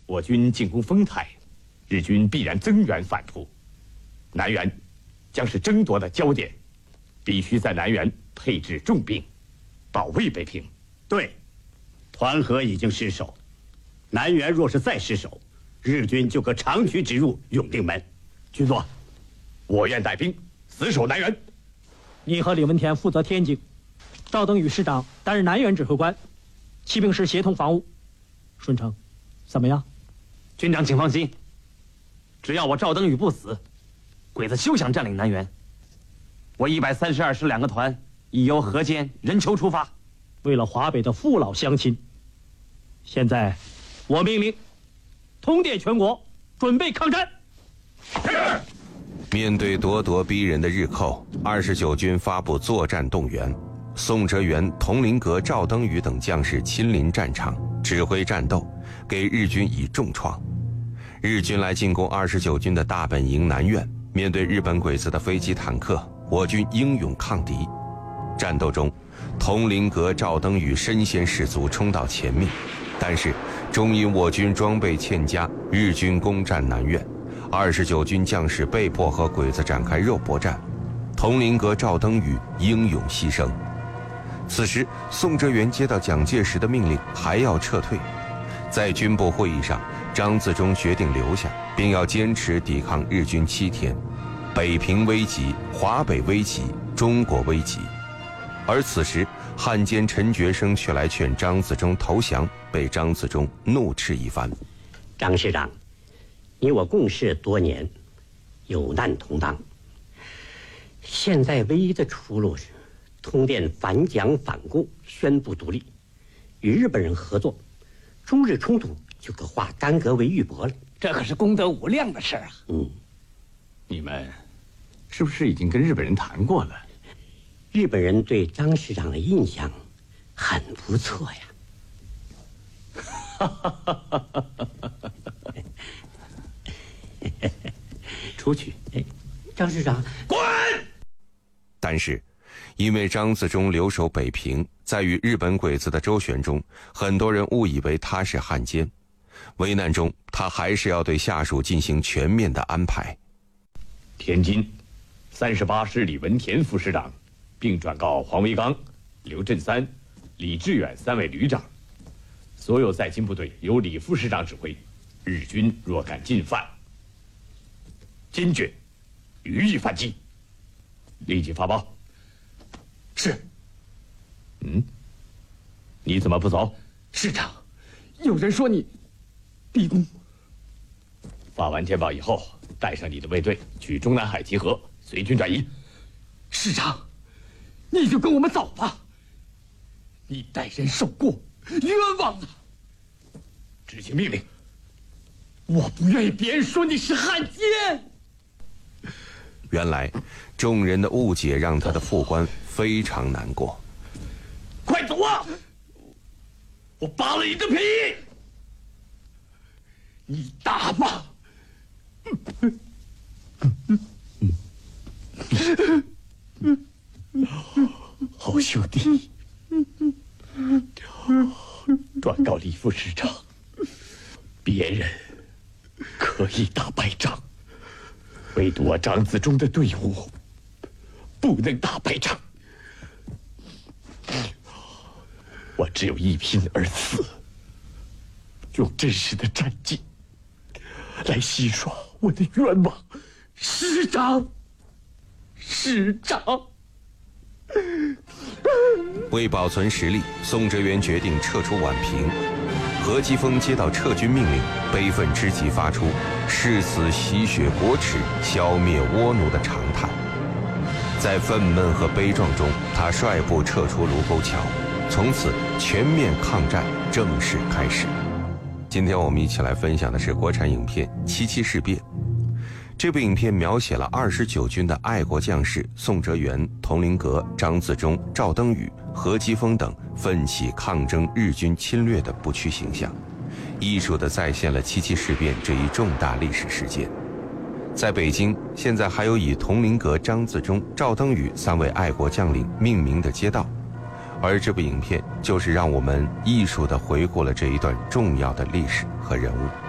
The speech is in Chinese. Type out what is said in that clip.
我军进攻丰台，日军必然增援反扑，南原将是争夺的焦点，必须在南原配置重兵，保卫北平。 对，团河已经失守，南原若是再失守，日军就可长驱直入永定门。 军座，我愿带兵死守南原。 你和李文田负责天津，赵登禹师长担任南原指挥官，骑兵师协同防务。顺成，怎么样？ 军长请放心，只要我赵登禹不死，鬼子休想占领南原。我132师2个团已由河间、任丘出发， 为了华北的父老乡亲。现在，我命令通电全国，准备抗战。 面对咄咄逼人的日寇，29军发布作战动员，宋哲元、佟麟阁、赵登禹等将士亲临战场，指挥战斗，给日军以重创。日军来进攻29军的大本营南苑，面对日本鬼子的飞机坦克，我军英勇抗敌。战斗中，佟麟阁、赵登禹身先士卒冲到前面，但是终因我军装备欠佳，日军攻占南苑，29军将士被迫和鬼子展开肉搏战，佟麟阁、赵登禹英勇牺牲。此时，宋哲元接到蒋介石的命令，还要撤退。在军部会议上，张自忠决定留下，并要坚持抵抗日军7天。北平危急，华北危急，中国危急。而此时，汉奸陈觉生却来劝张自忠投降，被张自忠怒斥一番。 张师长，你我共事多年，有难同当。现在唯一的出路是通电反蒋反共，宣布独立，与日本人合作，中日冲突就可化干戈为玉帛了。 这可是功德无量的事啊！ 你们是不是已经跟日本人谈过了？ 日本人对张师长的印象很不错呀。 出去！ 张师长， 滚！ 但是，因为张自忠留守北平，在与日本鬼子的周旋中，很多人误以为他是汉奸。危难中，他还是要对下属进行全面的安排。 天津38师李文田副师长，并转告黄维刚、刘振三、李志远3位旅长，所有在京部队由李副师长指挥，日军若敢进犯，坚决予以反击。立即发报。 是。 你怎么不走？ 师长，有人说你逼宫。 发完电报以后，带上你的卫队去中南海集合，随军转移。 师长，你就跟我们走吧。你代人受过，冤枉啊！ 执行命令。 我不愿意别人说你是汉奸。 原来，众人的误解让他的副官非常难过。 快走啊！我扒了你的皮！ 你打吧！ 好兄弟，转告李副师长，别人可以打败仗，唯独我张自忠的队伍不能打败仗。我只有一拼而死，用真实的战绩来洗刷我的冤枉。 师长，师长。 为保存实力，宋哲元决定撤出宛平。何基丰接到撤军命令，悲愤之极，发出“誓死洗雪国耻，消灭倭奴”的长叹。在愤懑和悲壮中，他率部撤出卢沟桥，从此全面抗战正式开始。今天我们一起来分享的是国产影片《七七事变》。这部影片描写了29军的爱国将士宋哲元、佟麟阁、张自忠、赵登禹、何基丰等奋起抗争日军侵略的不屈形象，艺术地再现了七七事变这一重大历史事件。在北京，现在还有以佟麟阁、张自忠、赵登禹3位爱国将领命名的街道，而这部影片就是让我们艺术地回顾了这一段重要的历史和人物。